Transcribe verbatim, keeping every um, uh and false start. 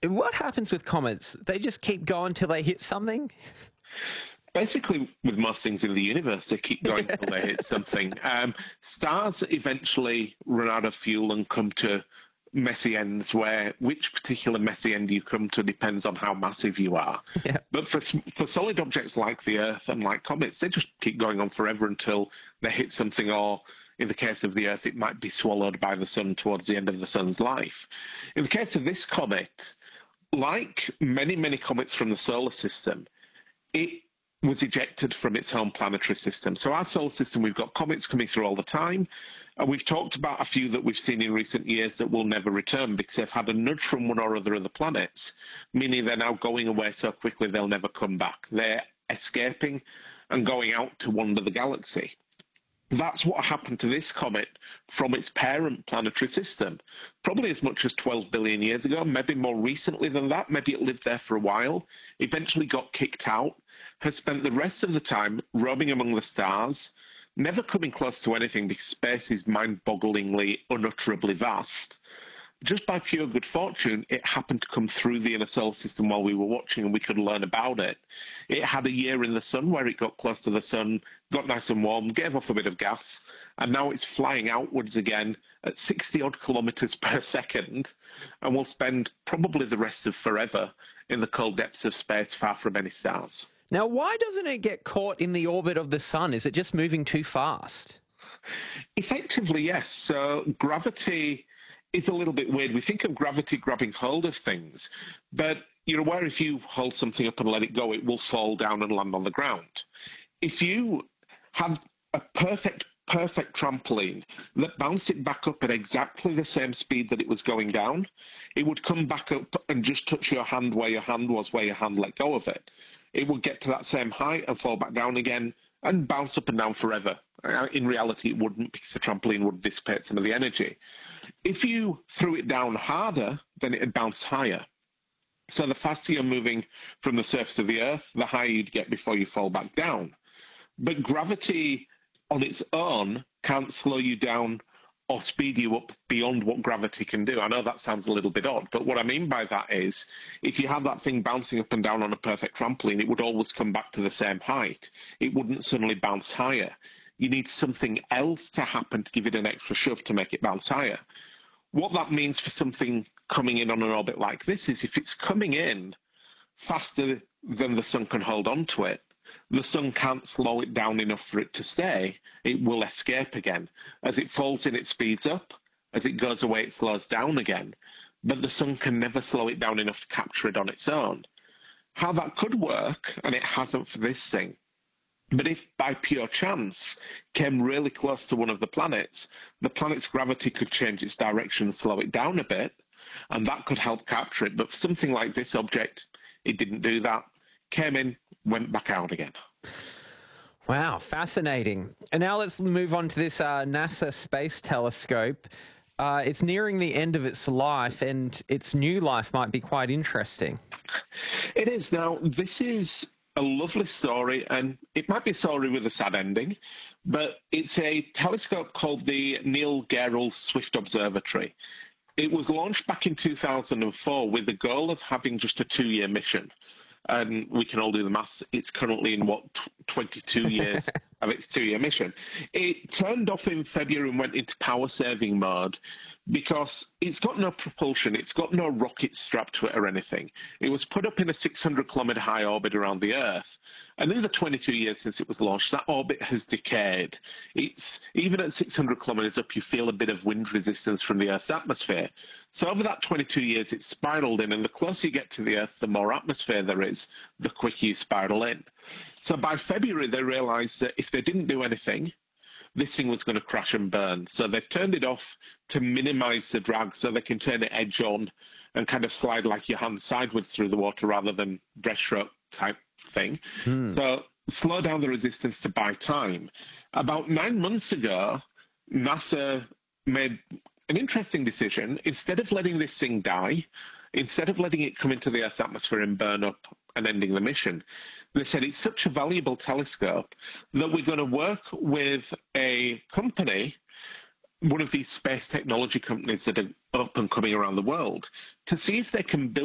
What happens with comets? They just keep going till they hit something? Basically, with most things in the universe, they keep going until they hit something. Um, stars eventually run out of fuel and come to messy ends, where which particular messy end you come to depends on how massive you are. Yeah. But for for solid objects like the Earth and like comets, they just keep going on forever until they hit something, or in the case of the Earth, it might be swallowed by the sun towards the end of the sun's life. In the case of this comet, like many, many comets from the solar system, it was ejected from its home planetary system. So our solar system, we've got comets coming through all the time, and we've talked about a few that we've seen in recent years that will never return because they've had a nudge from one or other of the planets, meaning they're now going away so quickly they'll never come back. They're escaping and going out to wander the galaxy. That's what happened to this comet from its parent planetary system, probably as much as twelve billion years ago, maybe more recently than that. Maybe it lived there for a while, eventually got kicked out, has spent the rest of the time roaming among the stars, never coming close to anything because space is mind-bogglingly, unutterably vast. Just by pure good fortune, it happened to come through the inner solar system while we were watching, and we could learn about it. It had a year in the sun where it got close to the sun, got nice and warm, gave off a bit of gas, and now it's flying outwards again at sixty odd kilometers per second, and will spend probably the rest of forever in the cold depths of space, far from any stars. Now, why doesn't it get caught in the orbit of the sun? Is it just moving too fast? Effectively, yes. So gravity is a little bit weird. We think of gravity grabbing hold of things, but you're aware if you hold something up and let it go, it will fall down and land on the ground. If you have a perfect, perfect trampoline that bounced it back up at exactly the same speed that it was going down, it would come back up and just touch your hand where your hand was, where your hand let go of it. It would get to that same height and fall back down again and bounce up and down forever. In reality, it wouldn't, because the trampoline would dissipate some of the energy. If you threw it down harder, then it'd bounce higher. So the faster you're moving from the surface of the Earth, the higher you'd get before you fall back down. But gravity on its own can't slow you down or speed you up beyond what gravity can do. I know that sounds a little bit odd, but what I mean by that is if you had that thing bouncing up and down on a perfect trampoline, it would always come back to the same height. It wouldn't suddenly bounce higher. You need something else to happen to give it an extra shove to make it bounce higher. What that means for something coming in on an orbit like this is if it's coming in faster than the sun can hold on to it, the sun can't slow it down enough for it to stay. It will escape again. As it falls in, it speeds up. As it goes away, it slows down again. But the sun can never slow it down enough to capture it on its own. How that could work, and it hasn't for this thing, but if by pure chance came really close to one of the planets, the planet's gravity could change its direction and slow it down a bit, and that could help capture it. But for something like this object, it didn't do that. Came in, went back out again. Wow, fascinating. And now let's move on to this uh, NASA Space Telescope. Uh, it's nearing the end of its life, and its new life might be quite interesting. It is. Now, this is a lovely story, and it might be a story with a sad ending, but it's a telescope called the Neil Gehrels Swift Observatory. It was launched back in two thousand four with the goal of having just a two-year mission. And we can all do the maths. It's currently in, what, twenty-two years of its two-year mission. It turned off in February and went into power-saving mode because it's got no propulsion. It's got no rocket strapped to it or anything. It was put up in a six hundred kilometre high orbit around the Earth. And in the twenty-two years since it was launched, that orbit has decayed. It's even at six hundred kilometres up, you feel a bit of wind resistance from the Earth's atmosphere. So over that twenty-two years, it's spiraled in, and the closer you get to the Earth, the more atmosphere there is, the quicker you spiral in. So by February, they realised that if they didn't do anything, this thing was going to crash and burn. So they've turned it off to minimise the drag so they can turn it edge on and kind of slide like your hand sideways through the water rather than breaststroke type thing. Hmm. So slow down the resistance to buy time. About nine months ago, NASA made an interesting decision. Instead of letting this thing die, instead of letting it come into the Earth's atmosphere and burn up and ending the mission, they said it's such a valuable telescope that we're going to work with a company, one of these space technology companies that are up and coming around the world, to see if they can build